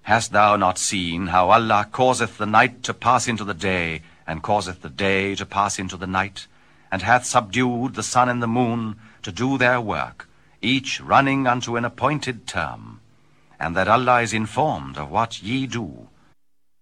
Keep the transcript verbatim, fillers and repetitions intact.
Hast thou not seen how Allah causeth the night to pass into the day, and causeth the day to pass into the night, and hath subdued the sun and the moon to do their work, each running unto an appointed term, and that Allah is informed of what ye do?